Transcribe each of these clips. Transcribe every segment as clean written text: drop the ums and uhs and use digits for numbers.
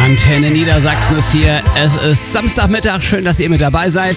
Antenne Niedersachsen ist hier. Es ist Samstagmittag. Schön, dass ihr mit dabei seid.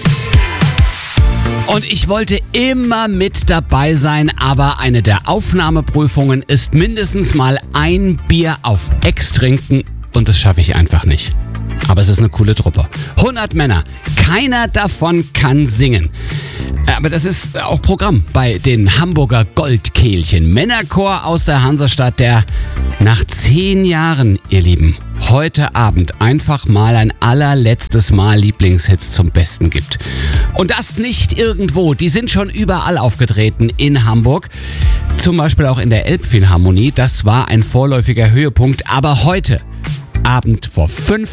Und ich wollte immer mit dabei sein, aber eine der Aufnahmeprüfungen ist mindestens mal ein Bier auf Ex trinken und das schaffe ich einfach nicht. Aber es ist eine coole Truppe. 100 Männer. Keiner davon kann singen. Aber das ist auch Programm bei den Hamburger Goldkehlchen. Männerchor aus der Hansestadt, der nach 10 Jahren, ihr Lieben, heute Abend einfach mal ein allerletztes Mal Lieblingshits zum Besten gibt. Und das nicht irgendwo. Die sind schon überall aufgetreten in Hamburg. Zum Beispiel auch in der Elbphilharmonie. Das war ein vorläufiger Höhepunkt. Aber heute Abend vor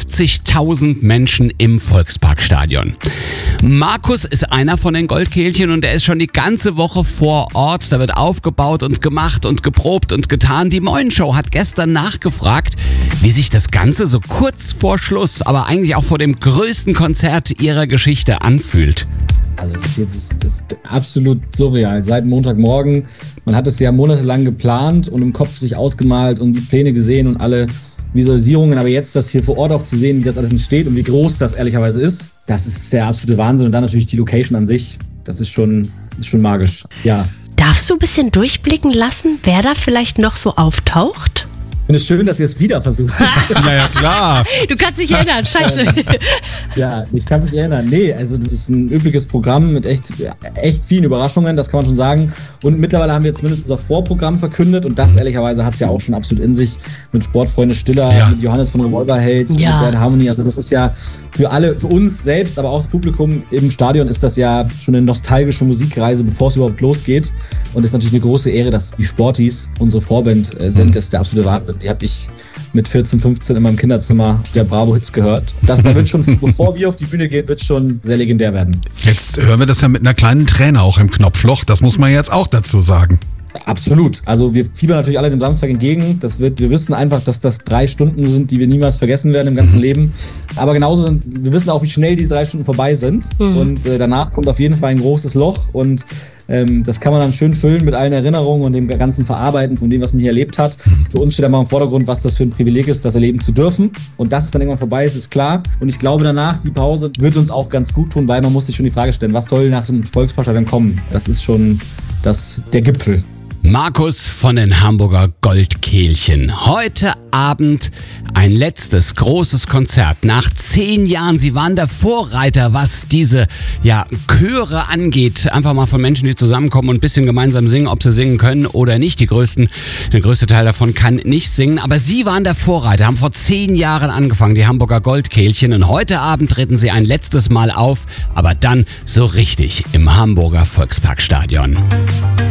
50.000 Menschen im Volksparkstadion. Markus ist einer von den Goldkehlchen und er ist schon die ganze Woche vor Ort. Da wird aufgebaut und gemacht und geprobt und getan. Die Moin-Show hat gestern nachgefragt, wie sich das Ganze so kurz vor Schluss, aber eigentlich auch vor dem größten Konzert ihrer Geschichte anfühlt. Also das ist absolut surreal. Seit Montagmorgen, man hat es ja monatelang geplant und im Kopf sich ausgemalt und die Pläne gesehen und alle Visualisierungen, aber jetzt das hier vor Ort auch zu sehen, wie das alles entsteht und wie groß das ehrlicherweise ist, das ist der absolute Wahnsinn. Und dann natürlich die Location an sich, das ist schon magisch, ja. Darfst du ein bisschen durchblicken lassen, wer da vielleicht noch so auftaucht? Ich finde es schön, dass ihr es wieder versucht. Naja, klar. Du kannst dich erinnern, scheiße. Ja, ich kann mich erinnern. Nee, also das ist ein übliches Programm mit echt vielen Überraschungen, das kann man schon sagen. Und mittlerweile haben wir zumindest unser Vorprogramm verkündet und das ehrlicherweise hat es ja auch schon absolut in sich mit Sportfreunde Stiller, ja, mit Johannes von Revolverheld, ja, mit Dead Harmony. Also das ist ja für alle, für uns selbst, aber auch das Publikum im Stadion ist das ja schon eine nostalgische Musikreise, bevor es überhaupt losgeht. Und es ist natürlich eine große Ehre, dass die Sporties unsere Vorband sind. Das ist der absolute Wahnsinn. Die habe ich mit 14, 15 in meinem Kinderzimmer der Bravo-Hits gehört. Da wird schon, bevor wir auf die Bühne gehen, wird schon sehr legendär werden. Jetzt hören wir das ja mit einer kleinen Träne auch im Knopfloch. Das muss man jetzt auch dazu sagen. Absolut. Also wir fiebern natürlich alle dem Samstag entgegen. Wir wissen einfach, dass das 3 Stunden sind, die wir niemals vergessen werden im ganzen Leben. Aber genauso, wir wissen auch, wie schnell diese 3 Stunden vorbei sind. Und danach kommt auf jeden Fall ein großes Loch und das kann man dann schön füllen mit allen Erinnerungen und dem ganzen Verarbeiten von dem, was man hier erlebt hat. Für uns steht einmal im Vordergrund, was das für ein Privileg ist, das erleben zu dürfen. Und dass es dann irgendwann vorbei ist, ist klar. Und ich glaube, danach, die Pause, wird uns auch ganz gut tun, weil man muss sich schon die Frage stellen, was soll nach dem Volksparkstadion kommen? Das ist schon der Gipfel. Markus von den Hamburger Goldkehlchen. Heute Abend ein letztes großes Konzert. Nach 10 Jahren, sie waren der Vorreiter, was diese Chöre angeht. Einfach mal von Menschen, die zusammenkommen und ein bisschen gemeinsam singen, ob sie singen können oder nicht. Der größte Teil davon kann nicht singen. Aber sie waren der Vorreiter, haben vor 10 Jahren angefangen, die Hamburger Goldkehlchen. Und heute Abend treten sie ein letztes Mal auf, aber dann so richtig im Hamburger Volksparkstadion.